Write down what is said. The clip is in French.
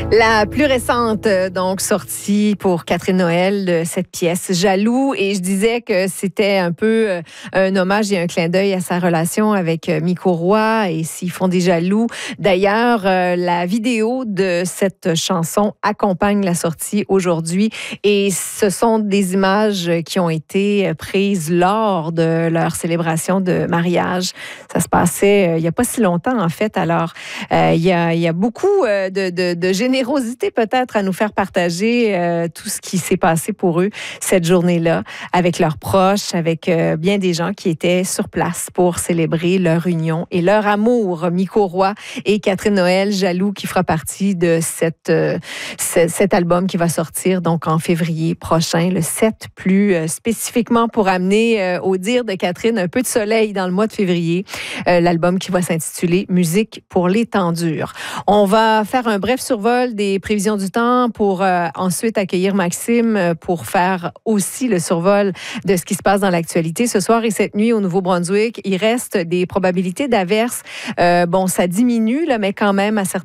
La plus récente, donc, sortie pour Catherine Noël de cette pièce, Jaloux. Et je disais que c'était un peu un hommage et un clin d'œil à sa relation avec Miko Roy et s'ils font des jaloux. D'ailleurs, la vidéo de cette chanson accompagne la sortie aujourd'hui. Et ce sont des images qui ont été prises lors de leur célébration de mariage. Ça se passait il n'y a pas si longtemps, en fait. Alors, il y a beaucoup de générosité peut-être à nous faire partager tout ce qui s'est passé pour eux cette journée-là, avec leurs proches, avec bien des gens qui étaient sur place pour célébrer leur union et leur amour. Miko Roy et Catherine Noël, Jaloux, qui fera partie de cet album qui va sortir donc en février prochain, le 7, plus spécifiquement pour amener, au dire de Catherine, un peu de soleil dans le mois de février. L'album qui va s'intituler Musique pour les temps durs. On va faire un bref survol des prévisions du temps pour ensuite accueillir Maxime pour faire aussi le survol de ce qui se passe dans l'actualité. Ce soir et cette nuit au Nouveau-Brunswick, il reste des probabilités d'averses. Bon, ça diminue, là, mais quand même à certains